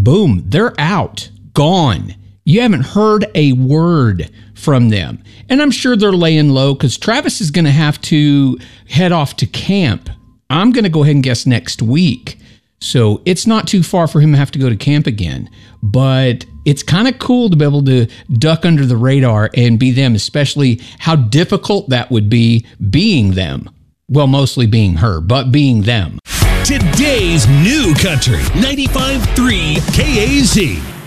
boom, they're out, gone. You haven't heard a word from them. And I'm sure they're laying low because Travis is going to have to head off to camp. I'm going to go ahead and guess next week. So it's not too far for him to have to go to camp again. But it's kind of cool to be able to duck under the radar and be them, especially how difficult that would be being them. Well, mostly being her, but being them. Today's New Country 95.3 KAZ.